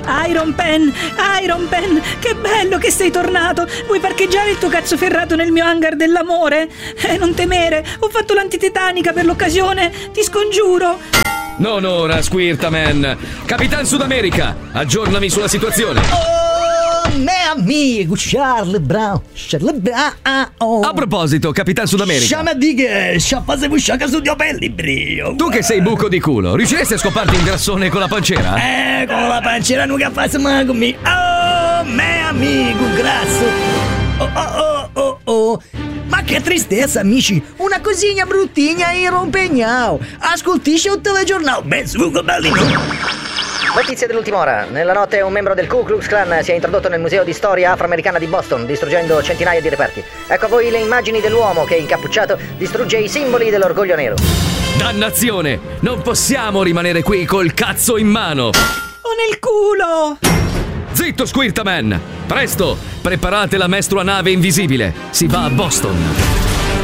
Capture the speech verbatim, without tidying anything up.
Iron Pen, Iron Pen, che bello che sei tornato. Vuoi parcheggiare il tuo cazzo ferrato nel mio hangar dell'amore? Eh, non temere, ho fatto l'antitetanica per l'occasione, ti scongiuro. Non ora, Squirtaman. Capitan Sudamerica, aggiornami sulla situazione. Oh, mio amico Charlie Brown, Charlie Brown. Oh. A proposito, Capitan Sudamerica, Sciama di che, sciappa se busciaca su dio pelli brio. tu che sei buco di culo, riusciresti a scoparti il grassone con la pancera? Eh, con la pancera non che fai mai con me. Oh, mio amico, grasso. Oh, oh, oh, oh, oh. Ma che tristezza, amici! Una cosigna bruttina e rompegnao! Ascoltisci un telegiornale, ben sugo bellino! Notizie dell'ultima ora. Nella notte un membro del Ku Klux Klan si è introdotto nel Museo di Storia Afroamericana di Boston, distruggendo centinaia di reperti. Ecco a voi le immagini dell'uomo che, incappucciato, distrugge i simboli dell'orgoglio nero. Dannazione! Non possiamo rimanere qui col cazzo in mano! O nel culo! Zitto, Squirtaman! Presto! Preparate la mestrua nave invisibile! Si va a Boston!